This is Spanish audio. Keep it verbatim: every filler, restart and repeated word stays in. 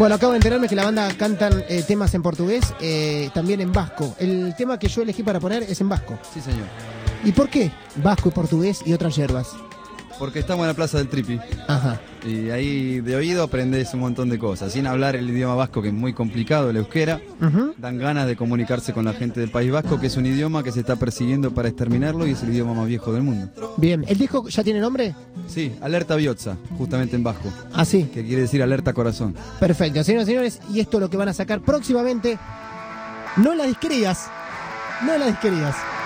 Bueno, acabo de enterarme que la banda cantan eh, temas en portugués, eh, también en vasco. El tema que yo elegí para poner es en vasco. Sí, señor. ¿Y por qué vasco y portugués y otras yerbas? Porque estamos en la Plaza del Tripi. Ajá. Y ahí de oído aprendes un montón de cosas. Sin hablar el idioma vasco, que es muy complicado, el euskera. Uh-huh. Dan ganas de comunicarse con la gente del País Vasco, que es un idioma que se está persiguiendo para exterminarlo y es el idioma más viejo del mundo. Bien. ¿El disco ya tiene nombre? Sí, Alerta Biotza, justamente en vasco. Ah, sí. Que quiere decir alerta corazón. Perfecto. Señoras y señores, y esto es lo que van a sacar próximamente. No las disquerías. No las disquerías.